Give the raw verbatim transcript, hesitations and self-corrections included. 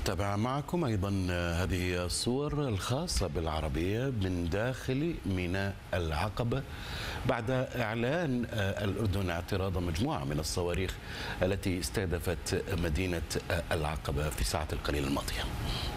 نتابع معكم أيضا هذه الصور الخاصة بالعربية من داخل ميناء العقبة بعد إعلان الأردن اعتراض مجموعة من الصواريخ التي استهدفت مدينة العقبة في الساعات القليلة الماضية.